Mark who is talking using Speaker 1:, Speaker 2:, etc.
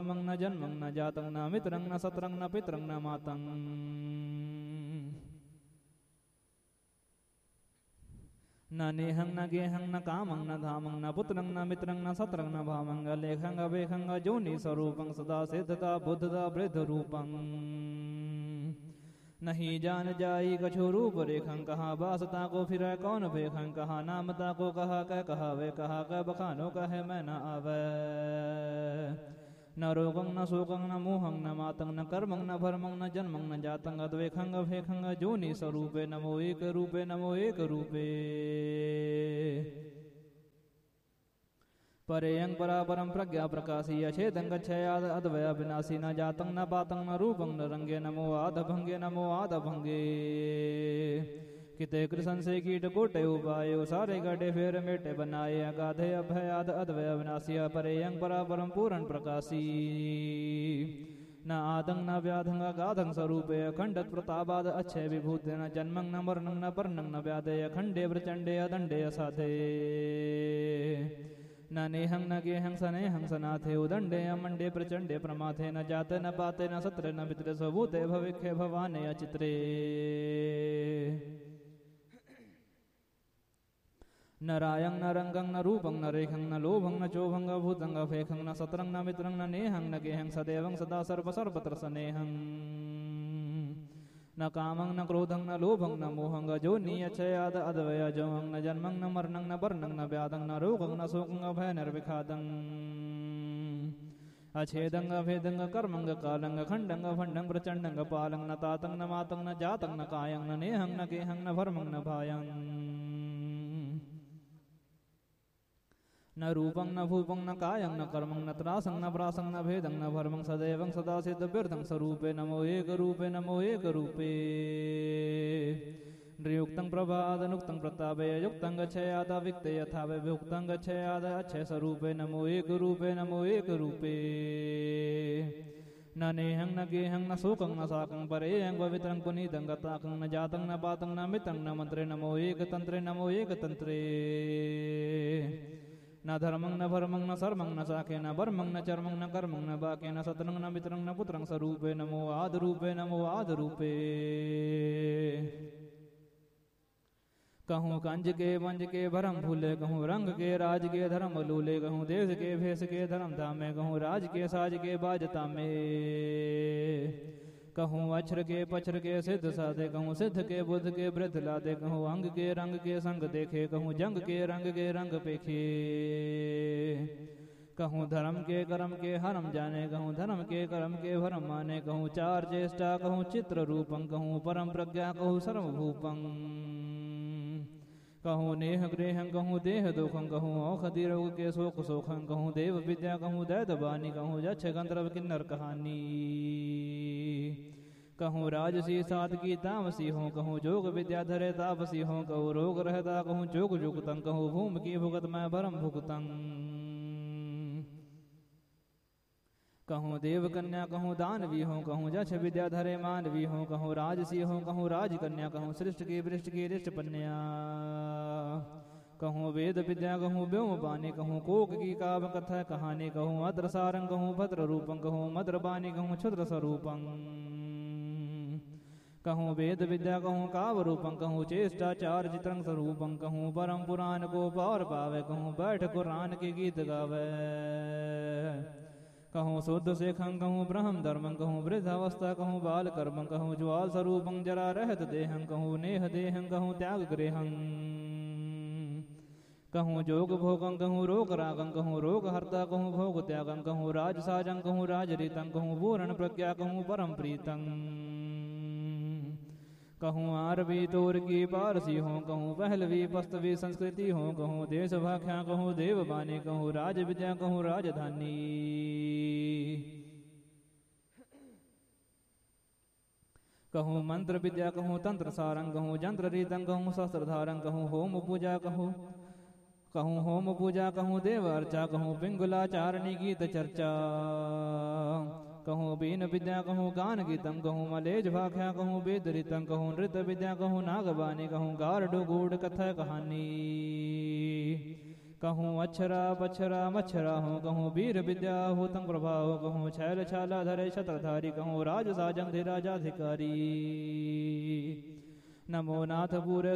Speaker 1: मंग न जन्मं न जातं न मित्रं न सत्रं न पित्रं न मातं न नेहं न गेहं न कामं न धामं न पुत्रं न मित्रं न सत्रं न भामं लेखं अवेखं जोनि स्वरूपं सदा सिद्धता बुद्धता वृद्ध रूपं नहीं जान जाई कछु रूप रेखं कहाँ बासता को फिर कौन भेखं कहाँ नामता को कहा कह कहा वे कहा कह बखानो कहे मैं न आवे न रोगं न शोकं न मोहं न मातं न कर्मं न भर्मं न जन्मं न जातं अद्वेखं अभेखं जोनि स्वरूपे नमो एक रूपे नमो एक रूपे परेयं परापरं प्रज्ञा प्रकाशी अछेदं गच्छयाद अद्वय विनाशी न जातं न पातं न रूपं न रंगे नमो आदभंगे किते कृष्ण से कीट कोटे उपायो सारे गड्ढे फेर मेटे बनाए अगाधे अभयाद अद्वय विनाशी परेयं परापरं पूर्ण प्रकाशी न आदं न व्याधं अगाधं स्वरूपे अखंडत प्रतापाद अच्छे विभूते न जन्मं न मरणं न पर्णं न व्याधे अखंडे प्रचंडे अदंडे असाधे न नेहं न गेहं सनेहं सनाथे उदंडे अमंडे प्रचंडे प्रमाथे न जाते न पाते न सत्रे न पितरे स्वभूते भविखे भवाने अचित्रे न रायं न रंगं न रूपं न रेखं न लोभं न चोभं भूतं अफेखं न सत्रं न मित्रं न नेहं न गेहं सदैवं सदा सर्वत्र स्नेहं न कामं न क्रोधं न लोभं न मोहं जोनि अक्षयाद अद्वय जोहं न जन्मं न मरणं न पर्णं न व्याधं न रोगं न शोकं अभय निर्विखादं अछेदं अभेदं कर्मं कालं खंडं फंडं प्रचंडं पालं न तातं न मातं न जातं न कायं न नेहं न गेहं न भर्मं न भायं न रूपं न भूपं न कायं न कर्मं न त्रासं न प्रासं न भेदं न भर्मं सदैवं सदा सिद्धविर्धं स्वरूपे नमो एक रूपे नृयुक्तं प्रभादनुक्तं प्रतापे युक्तं गच्छयाद विक्ते यथा विभुक्तं गच्छयाद अच्छे स्वरूपे नमो एक रूपे न नेहं न गेहं न शोकं न साकं परेयं पवित्रं पुनीतं गताकं न जातं न पातं न मित्रं न मन्त्रे नमो एक तन्त्रे न धर्मं न भर्मं न सर्वं न साखे न वर्मं न चर्मं न कर्मं न बाके न सत्रं न मित्रं न पुत्रं स्वरूपे नमो आद रूपे कहूँ कंज के वंज के भरम भूले कहूँ रंग के राज के धर्म लूले कहूँ देश के भेष के धर्म धामे कहूँ राज के साज के बाजता में कहूँ अक्षर के पक्षर के सिद्ध साधे कहूँ सिद्ध के बुद्ध के वृद्ध लादे कहूँ अंग के रंग के संग देखे कहूँ जंग के रंग पेखे कहूँ धर्म के कर्म के हरम जाने कहूँ धर्म के कर्म के भरम माने कहूँ चार चेष्टा कहूँ चित्र रूपं कहूँ परम प्रज्ञा कहूँ सर्वभूपं कहूँ नेह गृहं कहूँ देह दुखं कहूँ औषधि रोग के शोक शोखं कहूँ देव विद्या कहूँ दैत बानी कहूँ यक्ष गंधर्व किन्नर कहानी कहूँ राजसी साधकी तामसी हो कहूँ जोग विद्या धरे तापसी हो कहूँ रोग रहता कहूँ जोग जुगतं कहूँ भूमि की भुगत मैं भरम भुगतं कहूँ देव कन्या कहूँ दानवी हो कहूँ यक्ष विद्या धरे मानवी हो कहूँ राजसी हो कहूँ राज कन्या कहूँ सृष्ट की वृष्ट की रिष्ट पन्या कहूँ वेद विद्या कहूँ व्योम बानी कहूँ कोक की काव्य कथा कहानी कहूँ अद्र सारंग कहूँ भद्र रूपं कहूँ मद्र बानी कहूँ क्षुद्र स्वरूपं कहूँ वेद विद्या कहूँ काव्य रूपं कहूँ चेष्टाचार चित्रं स्वरूपं कहूँ परम पुराण को पार पावे कहूँ बैठ कुरान के गीत गावे कहूँ शुद्ध शेखं कहूँ ब्रह्म धर्मं कहूँ वृद्धावस्था कहूँ बाल कर्मं कहूँ ज्वाल स्वरूपं जरा रहत देहं कहूँ नेह देहं कहूँ त्याग गृहं कहूँ जोग भोगं कहूँ रोग रागं कहूँ रोग हर्ता कहूँ भोग त्यागं कहूँ राज साजं कहूँ राज रीतं कहूँ पूर्ण प्रज्ञा कहूँ परम प्रीतं कहूँ आरवी तोर की पारसी हो कहूँ पहलवी पस्तवी संस्कृति हो कहूँ देश भाख्या कहूँ देव बानी कहूँ राज विद्या कहूँ राजधानी कहूँ मंत्र विद्या कहूँ तंत्र सारंग कहूँ जंत्र रीतं कहूँ शस्त्रधारं कहूँ होम पूजा कहूँ होम पूजा कहूँ देव अर्चा कहूँ पिंगुलाचारणी गीत चर्चा कहूँ बीन विद्या कहूँ गान गीतम कहूँ मलेज भाख्या कहूँ वेद रीतं कहूँ नृत्य विद्या कहूँ नागबानी कहूँ गारडो गूढ़ कथा कहानी कहूँ अक्षरा पक्षरा मच्छरा हूँ, कहूँ वीर विद्या हो तंग प्रभाव, कहूँ छैल छाला धरे छत्रधारी, कहूँ राज साजंग राजाधिकारी। नमो नाथ पूरे